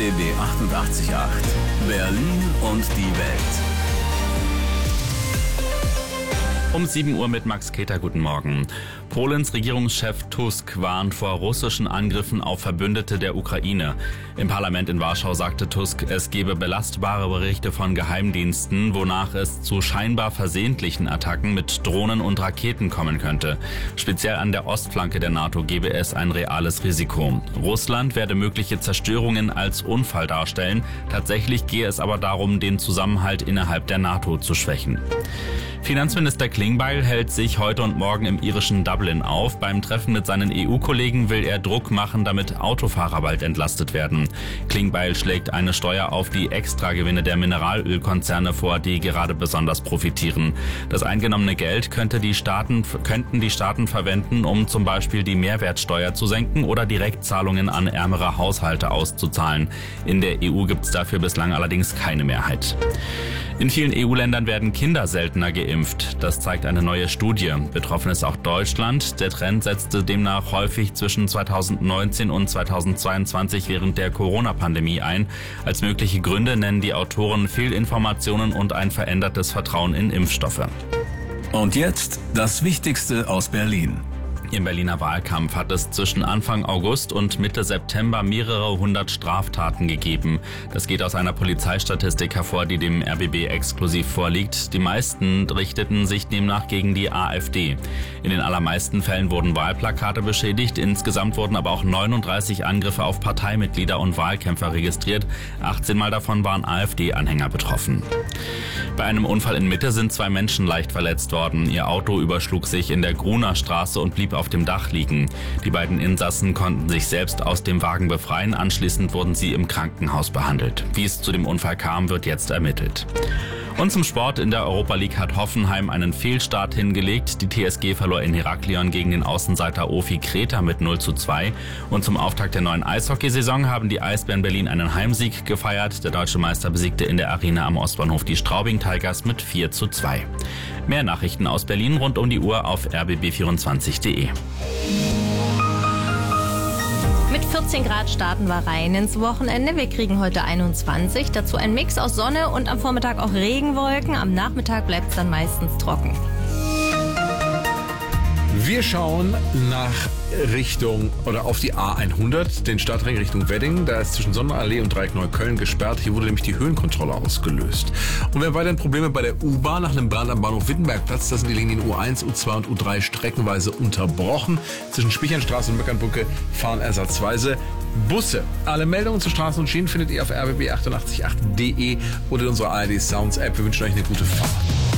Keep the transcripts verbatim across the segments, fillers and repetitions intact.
B B achtundachtzig Komma acht. Berlin und die Welt. Um sieben Uhr mit Max Keter, guten Morgen. Polens Regierungschef Tusk warnt vor russischen Angriffen auf Verbündete der Ukraine. Im Parlament in Warschau sagte Tusk, es gebe belastbare Berichte von Geheimdiensten, wonach es zu scheinbar versehentlichen Attacken mit Drohnen und Raketen kommen könnte. Speziell an der Ostflanke der NATO gebe es ein reales Risiko. Russland werde mögliche Zerstörungen als Unfall darstellen. Tatsächlich gehe es aber darum, den Zusammenhalt innerhalb der NATO zu schwächen. Finanzminister Klingbeil hält sich heute und morgen im irischen Dublin auf. Beim Treffen mit seinen E U-Kollegen will er Druck machen, damit Autofahrer bald entlastet werden. Klingbeil schlägt eine Steuer auf die Extragewinne der Mineralölkonzerne vor, die gerade besonders profitieren. Das eingenommene Geld könnte die Staaten, könnten die Staaten verwenden, um zum Beispiel die Mehrwertsteuer zu senken oder Direktzahlungen an ärmere Haushalte auszuzahlen. In der E U gibt es dafür bislang allerdings keine Mehrheit. In vielen E U-Ländern werden Kinder seltener geimpft. Das zeigt eine neue Studie. Betroffen ist auch Deutschland. Der Trend setzte demnach häufig zwischen zweitausendneunzehn und zweitausendzweiundzwanzig während der Corona-Pandemie ein. Als mögliche Gründe nennen die Autoren Fehlinformationen und ein verändertes Vertrauen in Impfstoffe. Und jetzt das Wichtigste aus Berlin. Im Berliner Wahlkampf hat es zwischen Anfang August und Mitte September mehrere hundert Straftaten gegeben. Das geht aus einer Polizeistatistik hervor, die dem R B B exklusiv vorliegt. Die meisten richteten sich demnach gegen die AfD. In den allermeisten Fällen wurden Wahlplakate beschädigt. Insgesamt wurden aber auch neununddreißig Angriffe auf Parteimitglieder und Wahlkämpfer registriert. achtzehn Mal davon waren AfD-Anhänger betroffen. Bei einem Unfall in Mitte sind zwei Menschen leicht verletzt worden. Ihr Auto überschlug sich in der Gruner Straße und blieb auf dem Dach liegen. Die beiden Insassen konnten sich selbst aus dem Wagen befreien. Anschließend wurden sie im Krankenhaus behandelt. Wie es zu dem Unfall kam, wird jetzt ermittelt. Und zum Sport. In der Europa League hat Hoffenheim einen Fehlstart hingelegt. Die T S G verlor in Heraklion gegen den Außenseiter Ofi Kreta mit null zu zwei. Und zum Auftakt der neuen Eishockeysaison haben die Eisbären Berlin einen Heimsieg gefeiert. Der deutsche Meister besiegte in der Arena am Ostbahnhof die Straubing Tigers mit vier zu zwei. Mehr Nachrichten aus Berlin rund um die Uhr auf r b b vierundzwanzig punkt de. Mit vierzehn Grad starten wir rein ins Wochenende. Wir kriegen heute einundzwanzig. Dazu ein Mix aus Sonne und am Vormittag auch Regenwolken. Am Nachmittag bleibt es dann meistens trocken. Wir schauen nach Richtung oder auf die A hundert, den Stadtring Richtung Wedding. Da ist zwischen Sonnenallee und Dreieck Neukölln gesperrt. Hier wurde nämlich die Höhenkontrolle ausgelöst. Und wir haben weiterhin Probleme bei der U-Bahn nach einem Brand am Bahnhof Wittenbergplatz. Da sind die Linien U eins, U zwei und U drei streckenweise unterbrochen. Zwischen Spichernstraße und Möckernbrücke fahren ersatzweise Busse. Alle Meldungen zu Straßen und Schienen findet ihr auf r b b achtundachtzig Komma acht punkt de oder in unserer A R D Sounds App. Wir wünschen euch eine gute Fahrt.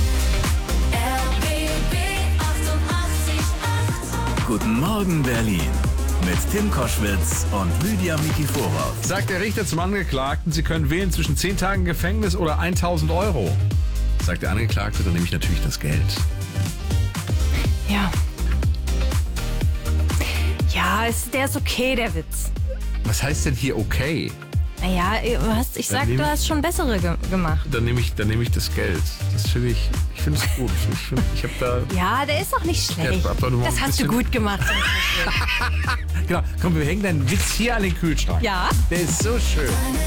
Guten Morgen Berlin mit Tim Koschwitz und Lydia Mikiforov. Sagt der Richter zum Angeklagten, sie können wählen zwischen zehn Tagen Gefängnis oder tausend Euro. Sagt der Angeklagte, dann nehme ich natürlich das Geld. Ja. Ja, ist, der ist okay, der Witz. Was heißt denn hier okay? Naja, du hast, ich sag, nehm, du hast schon bessere ge- gemacht. Dann nehme ich, dann nehme ich das Geld. Das finde ich, ich finde es gut. Ich, find, ich habe da. Ja, der ist doch nicht schlecht. Ja, das hast du gut gemacht. Genau, komm, wir hängen deinen Witz hier an den Kühlschrank. Ja. Der ist so schön.